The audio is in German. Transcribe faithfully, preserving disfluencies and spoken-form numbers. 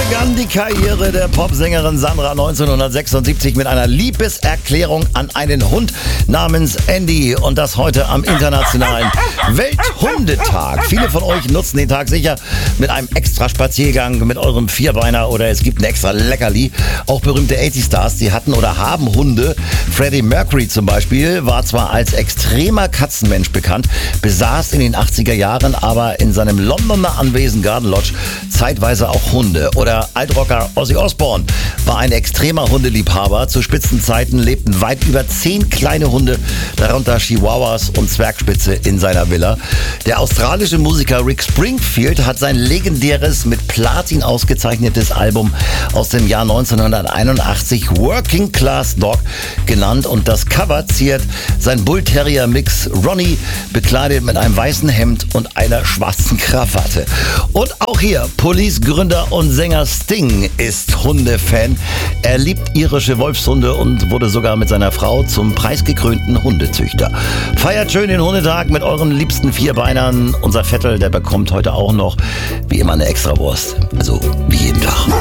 begann die Karriere der Popsängerin Sandra neunzehnhundertsechsundsiebzig mit einer Liebeserklärung an einen Hund namens Andy und das heute am internationalen Welthundetag. Viele von euch nutzen den Tag sicher mit einem extra Spaziergang mit eurem Vierbeiner oder es gibt ein extra Leckerli. Auch berühmte achtziger-Stars, die hatten oder haben Hunde. Freddie Mercury zum Beispiel war zwar als extremer Katzenmensch bekannt, besaß in den achtziger Jahren aber in seinem Londoner Anwesen Garden Lodge zeitweise auch Hunde. Oder Altrocker Ozzy Osbourne war ein extremer Hundeliebhaber. Zu Spitzenzeiten lebten weit über zehn kleine Hunde, darunter Chihuahuas und Zwergspitze in seiner Villa. Der australische Musiker Rick Springfield hat sein legendäres, mit Platin ausgezeichnetes Album aus dem Jahr neunzehnhunderteinundachtzig Working Class Dog genannt und das Cover ziert sein Bull Terrier Mix Ronnie, bekleidet mit einem weißen Hemd und einer schwarzen Krawatte. Und auch hier, Police-Gründer und Sänger Sting ist Hundefan. Er liebt irische Wolfshunde und wurde sogar mit seiner Frau zum preisgekrönten Hundezüchter. Feiert schön den Hundetag mit euren liebsten Vierbeinern. Unser Vettel, der bekommt heute auch noch, wie immer, eine Extrawurst. Also wie jeden Tag.